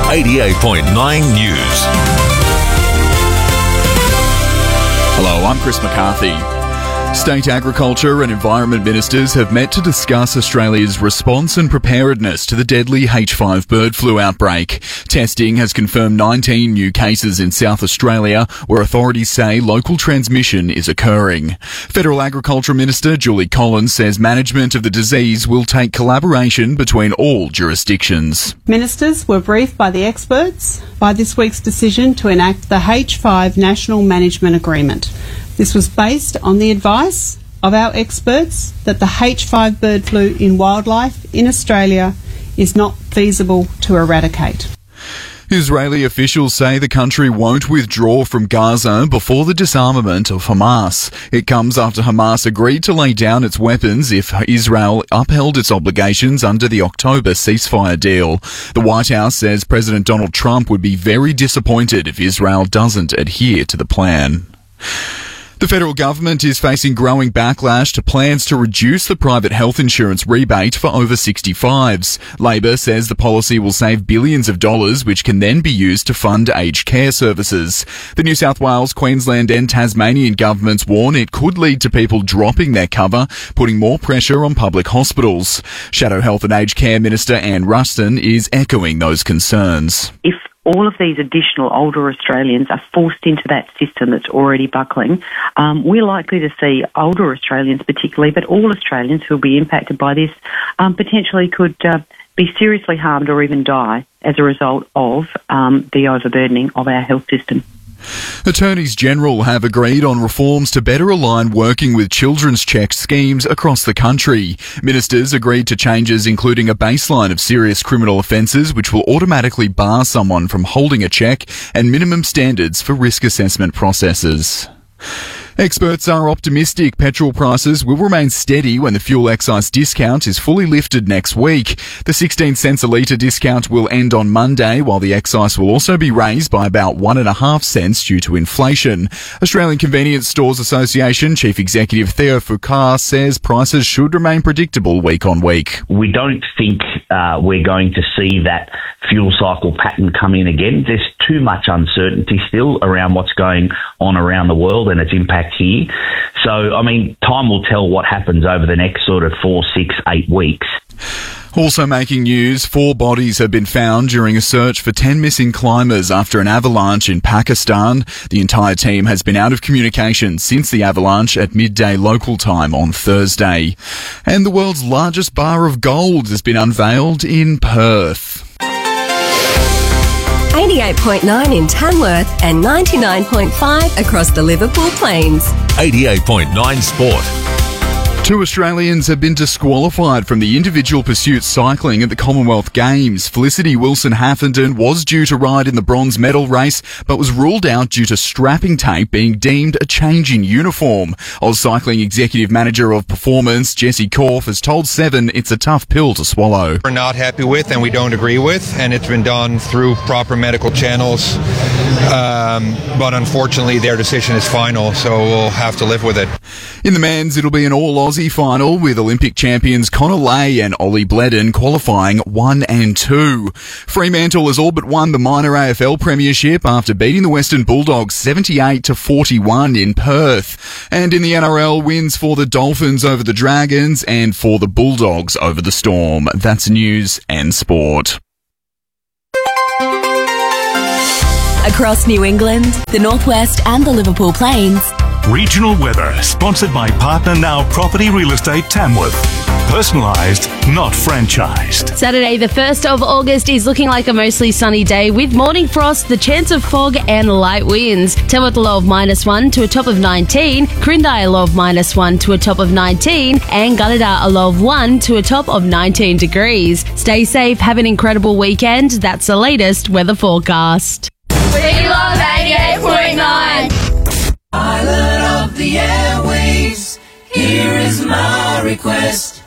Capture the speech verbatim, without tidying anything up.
eighty-eight point nine News. Hello, I'm Chris McCarthy. State Agriculture and Environment Ministers have met to discuss Australia's response and preparedness to the deadly H five bird flu outbreak. Testing has confirmed nineteen new cases in South Australia, where authorities say local transmission is occurring. Federal Agriculture Minister Julie Collins says management of the disease will take collaboration between all jurisdictions. Ministers were briefed by the experts by this week's decision to enact the H five National Management Agreement. This was based on the advice of our experts that the H five bird flu in wildlife in Australia is not feasible to eradicate. Israeli officials say the country won't withdraw from Gaza before the disarmament of Hamas. It comes after Hamas agreed to lay down its weapons if Israel upheld its obligations under the October ceasefire deal. The White House says President Donald Trump would be very disappointed if Israel doesn't adhere to the plan. The federal government is facing growing backlash to plans to reduce the private health insurance rebate for over sixty-fives. Labor says the policy will save billions of dollars, which can then be used to fund aged care services. The New South Wales, Queensland and Tasmanian governments warn it could lead to people dropping their cover, putting more pressure on public hospitals. Shadow Health and Aged Care Minister Anne Ruston is echoing those concerns. If all of these additional older Australians are forced into that system that's already buckling, um, we're likely to see older Australians particularly, but all Australians who will be impacted by this, um, potentially could uh, be seriously harmed or even die as a result of um, the overburdening of our health system. Attorneys General have agreed on reforms to better align working with children's check schemes across the country. Ministers agreed to changes including a baseline of serious criminal offences which will automatically bar someone from holding a check and minimum standards for risk assessment processes. Experts are optimistic petrol prices will remain steady when the fuel excise discount is fully lifted next week. The sixteen cents a litre discount will end on Monday, while the excise will also be raised by about one and a half cents due to inflation. Australian Convenience Stores Association Chief Executive Theo Foucault says prices should remain predictable week on week. We don't think uh, we're going to see that fuel cycle pattern come in again. There's too much uncertainty still around what's going on around the world and its impact here. So, I mean, time will tell what happens over the next sort of four, six, eight weeks. Also making news, four bodies have been found during a search for ten missing climbers after an avalanche in Pakistan. The entire team has been out of communication since the avalanche at midday local time on Thursday. And the world's largest bar of gold has been unveiled in Perth. eighty-eight point nine in Tamworth and ninety-nine point five across the Liverpool Plains. eighty-eight point nine Sport. Two Australians have been disqualified from the individual pursuit cycling at the Commonwealth Games. Felicity Wilson-Haffenden was due to ride in the bronze medal race, but was ruled out due to strapping tape being deemed a change in uniform. Oz Cycling Executive Manager of Performance, Jesse Korf, has told Seven it's a tough pill to swallow. We're not happy with and we don't agree with, and it's been done through proper medical channels. Um, but unfortunately, their decision is final, so we'll have to live with it. In the men's, it'll be an all-Aussie final with Olympic champions Connor Lay and Ollie Bledon qualifying one and two. Fremantle has all but won the minor A F L premiership after beating the Western Bulldogs seventy-eight to forty-one in Perth. And in the N R L, wins for the Dolphins over the Dragons and for the Bulldogs over the Storm. That's news and sport. Across New England, the Northwest and the Liverpool Plains. Regional weather, sponsored by Partner Now Property Real Estate Tamworth. Personalised, not franchised. Saturday the first of August is looking like a mostly sunny day with morning frost, the chance of fog and light winds. Tamworth a low of minus one to a top of nineteen, Crindai a low of minus one to a top of nineteen, and Gunnedah a low of one to a top of nineteen degrees. Stay safe, have an incredible weekend. That's the latest weather forecast. We love eighty-eight point nine. Island of the airwaves, here is my request.